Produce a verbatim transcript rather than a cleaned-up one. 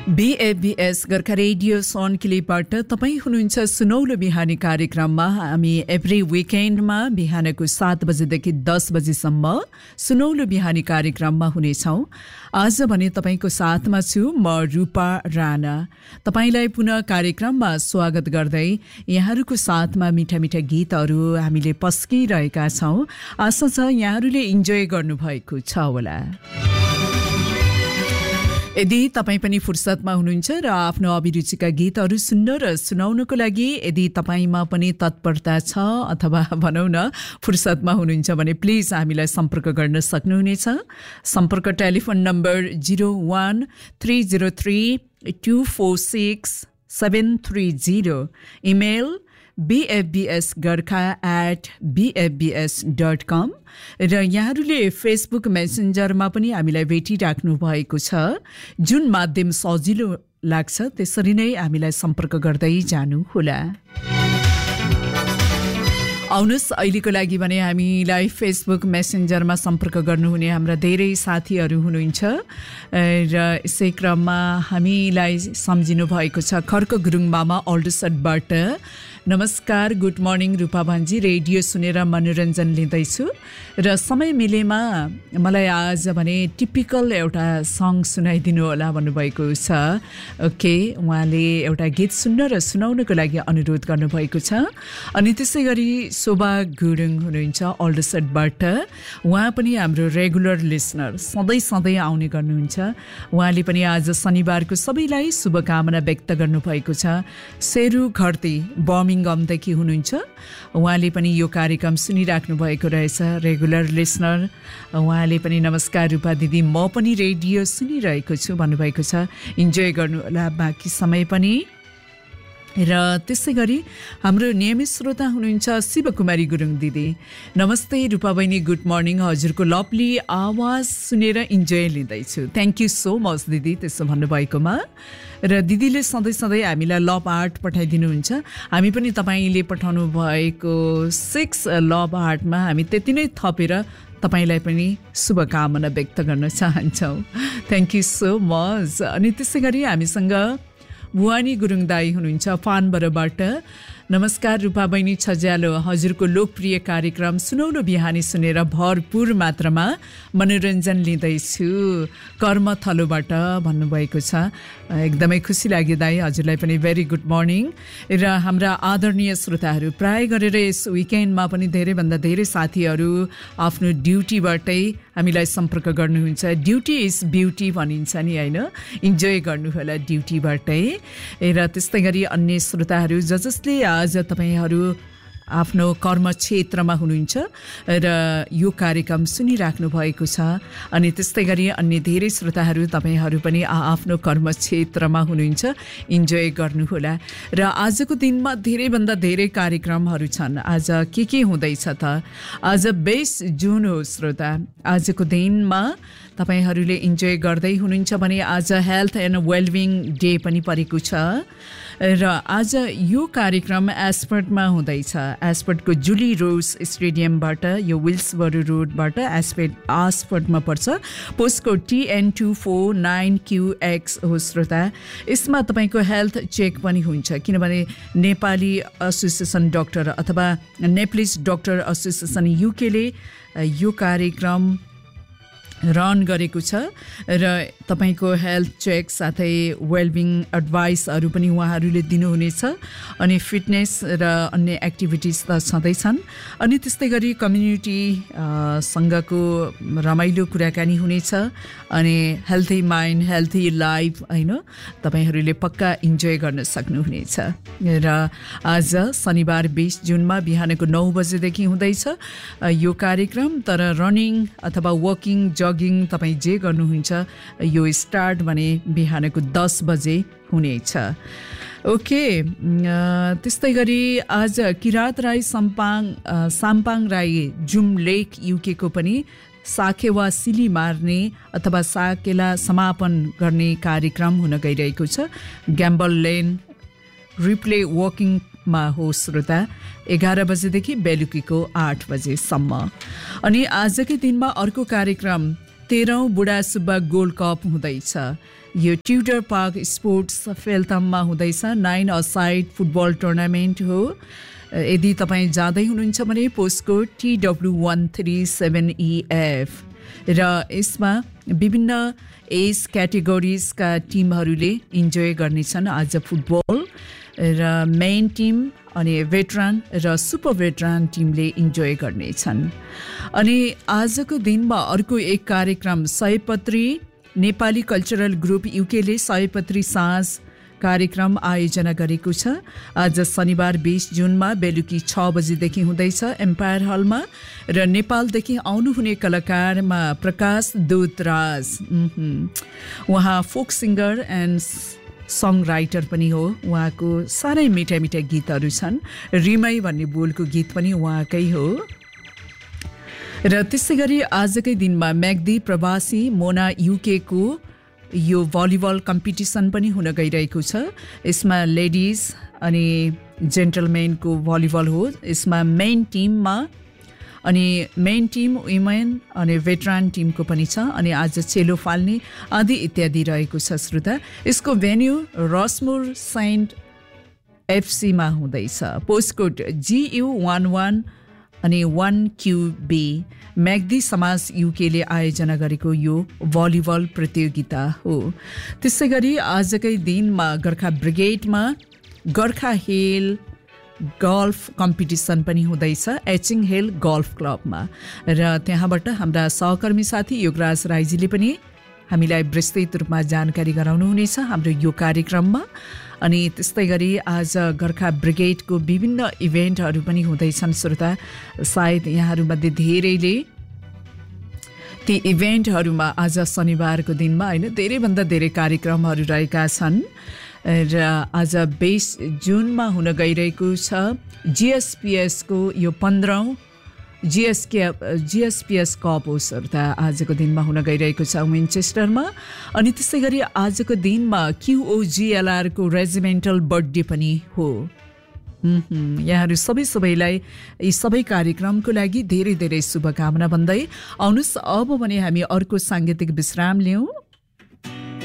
बीएफबीएस Gorkha radio सन क्लिपबाट तपाईँ हुनुहुन्छ सुनौलो बिहानी कार्यक्रममा। हामी एभ्री विकेन्डमा बिहानको सात बजेदेखि दस बजेसम्म सुनौलो बिहानी कार्यक्रममा हुनेछौँ। आज भने तपाईँको साथमा छु म रूपा राणा। तपाईँलाई पुनः कार्यक्रममा स्वागत गर्दै यहाँहरूको साथमा मिठा मिठा गीतहरू हामीले पस्किरहेका छौँ। आशा छ यहाँहरूले इन्जोय गर्नुभएको छ होला। यदि तपाईँ पनि फुर्सदमा हुनुहुन्छ र आफ्नो अभिरुचिका गीतहरू सुन्न र सुनाउनको लागि यदि तपाईँमा पनि तत्परता छ अथवा भनौँ न फुर्सदमा हुनुहुन्छ भने प्लिज हामीलाई सम्पर्क गर्न सक्नुहुनेछ। सम्पर्क telephone number zero one three zero three two four six seven three zero, email bfbsgarkha at bfbs dot com र यहाँहरूले फेसबुक मेसेन्जरमा पनि हामीलाई भेटिराख्नु भएको छ। जुन माध्यम सजिलो लाग्छ त्यसरी नै हामीलाई सम्पर्क गर्दै जानुहोला। आउनुहोस् अहिलेको लागि भने हामीलाई फेसबुक मेसेन्जरमा सम्पर्क गर्नुहुने हाम्रा धेरै साथीहरू हुनुहुन्छ र यसै क्रममा हामीलाई सम्झिनु भएको छ खर्क गुरुङ मामा ओल्डसटबाट। नमस्कार, गुड मर्निङ रूपा भान्जी, रेडियो सुनेर मनोरञ्जन लिँदैछु र समय मिलेमा मलाई आज भने टिपिकल एउटा सङ सुनाइदिनु होला भन्नुभएको छ। ओके, उहाँले एउटा गीत सुन्न र सुनाउनको लागि अनुरोध गर्नुभएको छ। अनि त्यसै गरी शोभा गुरुङ हुनुहुन्छ ओल्डसटबाट। उहाँ पनि हाम्रो रेगुलर लिसनर, सधैँ सधैँ आउने गर्नुहुन्छ। उहाँले पनि आज शनिबारको सबैलाई शुभकामना व्यक्त गर्नुभएको छ। सेरु घरती बर्मिङहमदेखि हुनुहुन्छ। उहाँले पनि यो कार्यक्रम सुनिराख्नु भएको रहेछ, रेगुलर लिसनर। उहाँले पनि नमस्कार रूपा दिदी, म पनि रेडियो सुनिरहेको छु भन्नुभएको छ। इन्जोय गर्नु होला बाँकी समय पनि। र त्यसै गरी हाम्रो नियमित श्रोता हुनुहुन्छ शिवकुमारी गुरुङ दिदी। नमस्ते रूपा बहिनी, गुड मर्निङ। हजुरको लभली आवाज सुनेर इन्जोय लिँदैछु। थ्याङ्क यू सो मच दिदी त्यसो भन्नुभएकोमा। र दिदीले सधैँ सधैँ हामीलाई लभ आर्ट पठाइदिनुहुन्छ। हामी पनि तपाईँले पठाउनु भएको सिक्स लभ आर्टमा हामी त्यति नै थपेर तपाईँलाई पनि शुभकामना व्यक्त गर्न चाहन्छौँ। Thank you so much. अनि त्यसै गरी हामीसँग भुवानी गुरुङ दाई हुनुहुन्छ फानबरबाट। नमस्कार रूपा बहिनी छज्यालो, हजुरको लोकप्रिय कार्यक्रम सुनौलो बिहानी सुनेर भरपूर मात्रामा मनोरञ्जन लिँदैछु कर्मथलोबाट भन्नुभएको छ। एकदमै खुसी लाग्यो दाई, हजुरलाई पनि भेरी गुड मर्निङ। र हाम्रा आदरणीय श्रोताहरू, प्राय गरेर यस विकेन्डमा पनि धेरैभन्दा धेरै साथीहरू आफ्नो ड्युटीबाटै हामीलाई सम्पर्क गर्नुहुन्छ। ड्युटी इज ब्युटी भनिन्छ नि, होइन? इन्जोय गर्नु होला ड्युटीबाटै। र त्यस्तै गरी अन्य श्रोताहरू ज जसले आज तपाईँहरू आफ्नो कर्म क्षेत्रमा हुनुहुन्छ र यो कार्यक्रम सुनिराख्नु भएको छ। अनि त्यस्तै गरी अन्य धेरै श्रोताहरू तपाईँहरू पनि आफ्नो कर्म क्षेत्रमा हुनुहुन्छ, इन्जोय गर्नुहोला। र आजको दिनमा धेरैभन्दा धेरै कार्यक्रमहरू छन्। आज के के हुँदैछ त? आज बाइस जुन हो श्रोता। आजको दिनमा तपाईँहरूले इन्जोय गर्दै हुनुहुन्छ भने आज हेल्थ एन्ड वेलबिङ डे पनि परेको छ। र आज यो कार्यक्रम एस्पर्टमा हुँदैछ। एस्पर्टको जुली रोज स्टेडियमबाट, यो विल्सबरो रोडबाट एस्पर्ट आस्पर्टमा पर्छ। Postcode TN two four nine क्युएक्स हो श्रोता। यसमा तपाईँको हेल्थ चेक पनि हुन्छ, किनभने नेपाली एसोसिएसन डक्टर अथवा नेप्लिस डक्टर एसोसिएसन युकेले यो कार्यक्रम रन गरेको छ। र तपाईँको हेल्थ चेक साथै वेलबिङ एडभाइसहरू पनि उहाँहरूले दिनुहुनेछ। अनि फिटनेस र अन्य एक्टिभिटिज त छँदैछन्। अनि त्यस्तै गरी कम्युनिटी सँगको रमाइलो कुराकानी हुनेछ। अनि हेल्थी माइन्ड हेल्थी लाइफ, होइन, तपाईँहरूले पक्का इन्जोय गर्न सक्नुहुनेछ। र आज शनिबार बिस जुनमा बिहानको नौ बजेदेखि हुँदैछ यो कार्यक्रम। तर रनिङ अथवा वकिङ जगिङ तपाईँ जे गर्नुहुन्छ यो स्टार्ट भने बिहानको दस बजे हुनेछ। ओके, त्यस्तै गरी आज किरात राई सम्पाङ साम्पाङ राई जुम लेक युकेको पनि साकेवा सिली मार्ने अथवा साकेला समापन गर्ने कार्यक्रम हुन गइरहेको छ। ग्याम्बल लेन रिप्ले वकिङमा हो श्रोता, एघार बजेदेखि बेलुकीको आठ बजेसम्म। अनि आजकै दिनमा अर्को कार्यक्रम तेह्रौं बुढा सुब्बा गोल्ड कप हुँदैछ। यो ट्युडर पार्क स्पोर्ट्स फेल्थममा हुँदैछ। Nine a side football tournament हो। यदि तपाईँ जाँदै हुनुहुन्छ भने postcode T W one three seven E F र यसमा विभिन्न एज क्याटेगोरिजका टिमहरूले इन्जोय गर्नेछन् आज फुटबल र मेन टिम अनि भेटरान र सुपर भेटरान टिमले इन्जोय गर्नेछन्। अनि आजको दिनमा अर्को एक कार्यक्रम सयपत्री नेपाली कल्चरल ग्रुप युकेले सयपत्री साँझ कार्यक्रम आयोजना गरेको छ। आज शनिबार बीस जुनमा बेलुकी छ बजेदेखि हुँदैछ एम्पायर हलमा र नेपालदेखि आउनुहुने कलाकारमा प्रकाश दूतराज उहाँ folk singer and song writer पनि हो। उहाँको साह्रै मिठा मिठा गीतहरू छन्। रिमाई भन्ने बोलको गीत पनि उहाँकै हो। र त्यसै गरी आजकै दिनमा म्याग्दी प्रवासी मोना युके को यो भलिबल कम्पिटिसन पनि हुन गइरहेको छ। यसमा लेडिज अनि जेन्टलमेनको भलिबल हो। यसमा मेन टिममा अनि मेन टिम वुमेन अनि भेटरान टिमको पनि छ अनि आज चेलो फाल्ने आदि इत्यादि रहेको छ। श्रोता यसको भेन्यू रसमुर सेन्ट एफसीमा हुँदैछ। पोस्टकोड जियु वान वान अनि वान क्युबी। म्याग्दी समाज युकेले आयोजना गरेको यो भलिबल प्रतियोगिता हो। त्यसै गरी आजकै दिनमा Gorkha ब्रिगेडमा Gorkha hill golf competition पनि हुँदैछ एचिङ हिल गल्फ क्लबमा र त्यहाँबाट हाम्रा सहकर्मी साथी योगराज राईजीले पनि हामीलाई विस्तृत रूपमा जानकारी गराउनुहुनेछ हाम्रो यो कार्यक्रममा। अनि त्यस्तै गरी आज गोर्खा ब्रिगेडको विभिन्न इभेन्टहरू पनि हुँदैछन्। श्रोता सायद यहाँहरूमध्ये धेरैले ती इभेन्टहरूमा आज शनिबारको दिनमा होइन धेरैभन्दा धेरै कार्यक्रमहरू रहेका छन् र आज बीस जुनमा हुन गइरहेको छ जिएसपिएसको यो पन्ध्रौँ जिएसके जिएसपिएस कप हो। श्रोता आजको दिनमा हुन गइरहेको छ विन्चेस्टरमा। अनि त्यसै गरी आजको दिनमा क्युओजिएलआरको रेजिमेन्टल बर्थडे पनि हो। यहाँहरू सबै सबैलाई यी सबै कार्यक्रमको लागि धेरै धेरै शुभकामना भन्दै आउनुहोस् अब भने हामी अर्को साङ्गीतिक विश्राम लियौँ।